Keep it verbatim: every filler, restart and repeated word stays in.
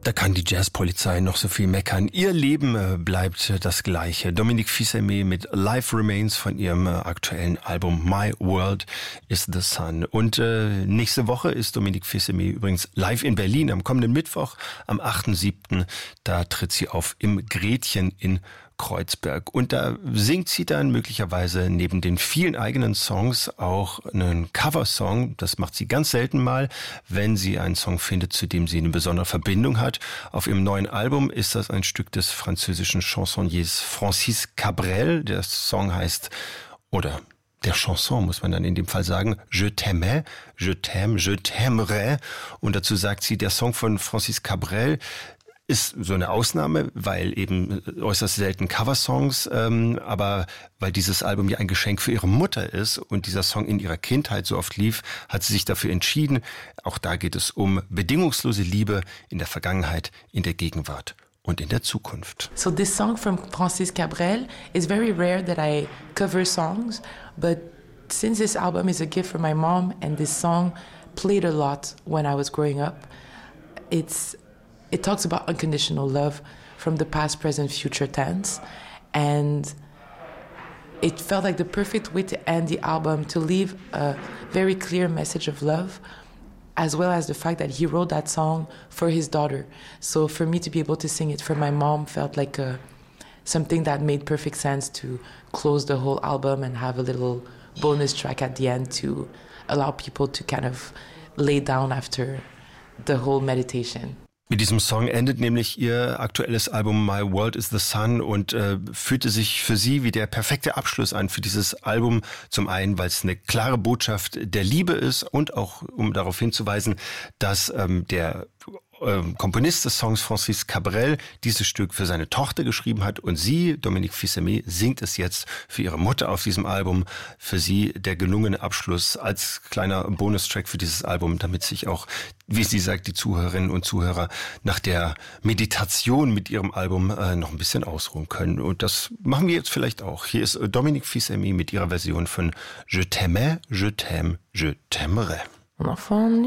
Da kann die Jazzpolizei noch so viel meckern. Ihr Leben bleibt das Gleiche. Dominique Fils-Aimé mit Life Remains von ihrem aktuellen Album My World is the Sun. Und äh, nächste Woche ist Dominique Fils-Aimé übrigens live in Berlin am kommenden Mittwoch, am achten siebten Da tritt sie auf im Gretchen in Kreuzberg. Und da singt sie dann möglicherweise neben den vielen eigenen Songs auch einen Coversong. Das macht sie ganz selten mal, wenn sie einen Song findet, zu dem sie eine besondere Verbindung hat. Auf ihrem neuen Album ist das ein Stück des französischen Chansonniers Francis Cabrel. Der Song heißt, oder der Chanson muss man dann in dem Fall sagen, Je t'aimais, je t'aime, je t'aimerais. Und dazu sagt sie, der Song von Francis Cabrel ist so eine Ausnahme, weil eben äußerst selten Coversongs, ähm, aber weil dieses Album ja ein Geschenk für ihre Mutter ist und dieser Song in ihrer Kindheit so oft lief, hat sie sich dafür entschieden. Auch da geht es um bedingungslose Liebe in der Vergangenheit, in der Gegenwart und in der Zukunft. So this song from Francis Cabrel is very rare that I cover songs, but since this album is a gift from my mom and this song played a lot when I was growing up, it's It talks about unconditional love from the past, present, future tense. And it felt like the perfect way to end the album, to leave a very clear message of love, as well as the fact that he wrote that song for his daughter. So for me to be able to sing it for my mom felt like a, something that made perfect sense to close the whole album and have a little bonus track at the end to allow people to kind of lay down after the whole meditation. Mit diesem Song endet nämlich ihr aktuelles Album My World is the Sun und äh, fühlte sich für sie wie der perfekte Abschluss an für dieses Album. Zum einen, weil es eine klare Botschaft der Liebe ist und auch, um darauf hinzuweisen, dass ähm, der ähm, Komponist des Songs Francis Cabrel dieses Stück für seine Tochter geschrieben hat und sie, Dominique Fils-Aimé, singt es jetzt für ihre Mutter auf diesem Album. Für sie der gelungene Abschluss als kleiner Bonustrack für dieses Album, damit sich auch, wie sie sagt, die Zuhörerinnen und Zuhörer nach der Meditation mit ihrem Album äh, noch ein bisschen ausruhen können. Und das machen wir jetzt vielleicht auch. Hier ist Dominique Fils-Aimé mit ihrer Version von Je t'aimais, je t'aime, je t'aimerais.